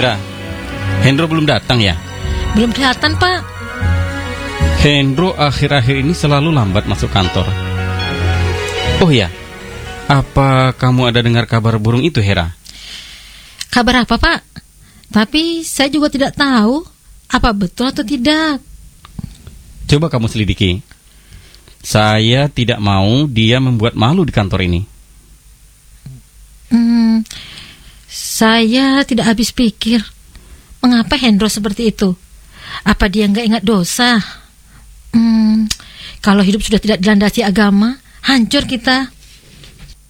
Hera, Hendro belum datang ya? Belum kelihatan, Pak. Hendro akhir-akhir ini selalu lambat masuk kantor. Oh ya, apa kamu ada dengar kabar burung itu, Hera? Kabar apa, Pak? Tapi saya juga tidak tahu apa betul atau tidak. Coba kamu selidiki. Saya tidak mau dia membuat malu di kantor ini. Saya tidak habis pikir. Mengapa Hendro seperti itu? Apa dia nggak ingat dosa? Kalau hidup sudah tidak dilandasi agama, hancur kita.